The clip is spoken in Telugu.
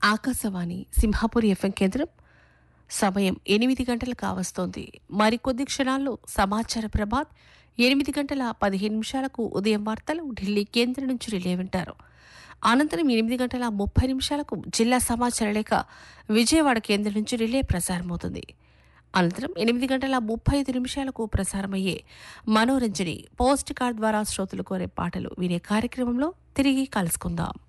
ఆకాశవాణి సింహాపురి ఎఫ్ఎం కేంద్రం. సమయం 8 గంటలు కావస్తోంది. మరికొద్ది క్షణాల్లో సమాచార ప్రభాత్. 8 గంటల 15 నిమిషాలకు ఉదయం వార్తలు ఢిల్లీ కేంద్రం నుంచి రిలే వింటారు. అనంతరం 8 గంటల 30 నిమిషాలకు జిల్లా సమాచార లేఖ విజయవాడ కేంద్రం నుంచి రిలే ప్రసారమవుతుంది. అనంతరం 8 గంటల 35 నిమిషాలకు ప్రసారమయ్యే మనోరంజని పోస్ట్ కార్డ్ ద్వారా శ్రోతలు కోరే పాటలు వినే కార్యక్రమంలో తిరిగి కలుసుకుందాం.